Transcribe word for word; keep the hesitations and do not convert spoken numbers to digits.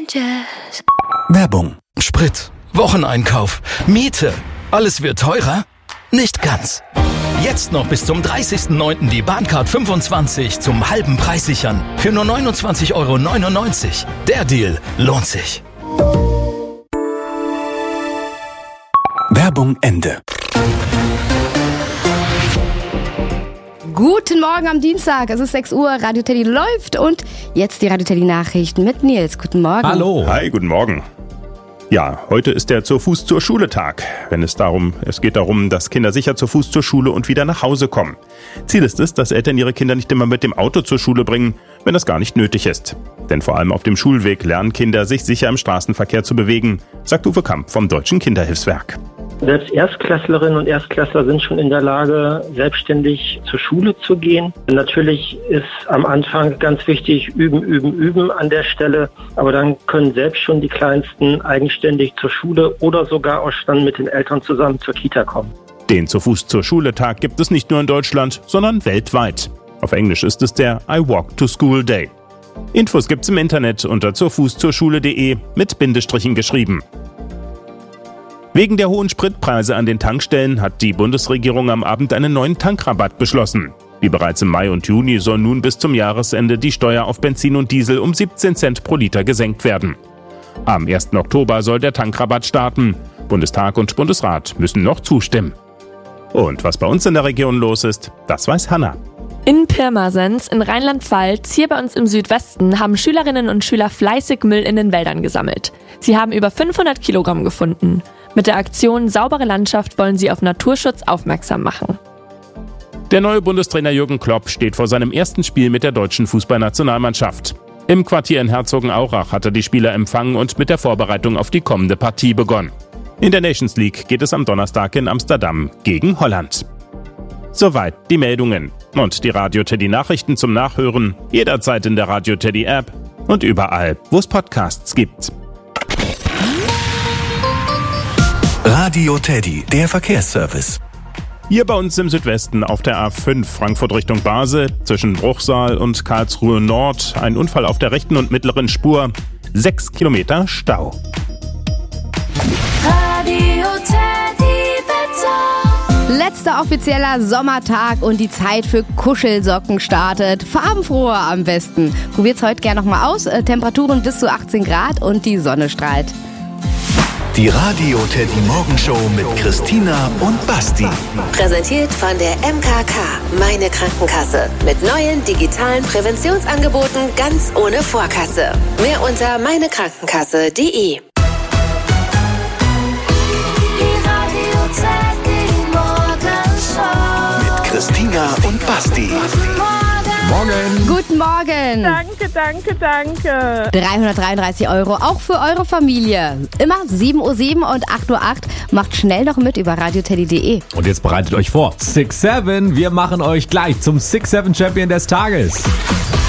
Jazz. Werbung, Sprit, Wocheneinkauf, Miete. Alles wird teurer? Nicht ganz. Jetzt noch bis zum dreißigsten neunten die Bahncard fünfundzwanzig zum halben Preis sichern. Für nur neunundzwanzig Euro neunundneunzig. Der Deal lohnt sich. Werbung Ende. Guten Morgen am Dienstag, es ist sechs Uhr, Radio Teddy läuft und jetzt die Radio Teddy Nachrichten mit Nils. Guten Morgen. Hallo. Hi, guten Morgen. Ja, heute ist der Zu Fuß zur Schule Tag. Wenn es darum, es geht darum, dass Kinder sicher zu Fuß zur Schule und wieder nach Hause kommen. Ziel ist es, dass Eltern ihre Kinder nicht immer mit dem Auto zur Schule bringen, wenn das gar nicht nötig ist. Denn vor allem auf dem Schulweg lernen Kinder, sich sicher im Straßenverkehr zu bewegen, sagt Uwe Kamp vom Deutschen Kinderhilfswerk. Selbst Erstklässlerinnen und Erstklässler sind schon in der Lage, selbstständig zur Schule zu gehen. Natürlich ist am Anfang ganz wichtig, üben, üben, üben an der Stelle. Aber dann können selbst schon die Kleinsten eigenständig zur Schule oder sogar auch dann mit den Eltern zusammen zur Kita kommen. Den Zu Fuß zur Schule Tag gibt es nicht nur in Deutschland, sondern weltweit. Auf Englisch ist es der I Walk to School Day. Infos gibt's im Internet unter zufußzurschule punkt de mit Bindestrichen geschrieben. Wegen der hohen Spritpreise an den Tankstellen hat die Bundesregierung am Abend einen neuen Tankrabatt beschlossen. Wie bereits im Mai und Juni soll nun bis zum Jahresende die Steuer auf Benzin und Diesel um siebzehn Cent pro Liter gesenkt werden. Am ersten Oktober soll der Tankrabatt starten. Bundestag und Bundesrat müssen noch zustimmen. Und was bei uns in der Region los ist, das weiß Hanna. In Pirmasens in Rheinland-Pfalz, hier bei uns im Südwesten, haben Schülerinnen und Schüler fleißig Müll in den Wäldern gesammelt. Sie haben über fünfhundert Kilogramm gefunden. Mit der Aktion Saubere Landschaft wollen sie auf Naturschutz aufmerksam machen. Der neue Bundestrainer Jürgen Klopp steht vor seinem ersten Spiel mit der deutschen Fußballnationalmannschaft. Im Quartier in Herzogenaurach hat er die Spieler empfangen und mit der Vorbereitung auf die kommende Partie begonnen. In der Nations League geht es am Donnerstag in Amsterdam gegen Holland. Soweit die Meldungen. Und die Radio Teddy Nachrichten zum Nachhören jederzeit in der Radio Teddy App und überall, wo es Podcasts gibt. Radio Teddy, der Verkehrsservice. Hier bei uns im Südwesten auf der A fünf Frankfurt Richtung Basel zwischen Bruchsal und Karlsruhe Nord ein Unfall auf der rechten und mittleren Spur. Sechs Kilometer Stau. Radio Teddy Wetter. Letzter offizieller Sommertag und die Zeit für Kuschelsocken startet. Farbenfrohe am besten. Probiert's heute gerne nochmal aus. Temperaturen bis zu achtzehn Grad und die Sonne strahlt. Die Radio Teddy Morgenshow mit Christina und Basti. Präsentiert von der M K K, meine Krankenkasse. Mit neuen digitalen Präventionsangeboten ganz ohne Vorkasse. Mehr unter meinekrankenkasse punkt de. Mit Christina und Basti. Morgen. Guten Morgen. Danke, danke, danke. dreihundertdreiunddreißig Euro, auch für eure Familie. Immer sieben Uhr sieben und acht Uhr acht. Macht schnell noch mit über radio teddy punkt de. Und jetzt bereitet euch vor. six seven, wir machen euch gleich zum six seven Champion des Tages.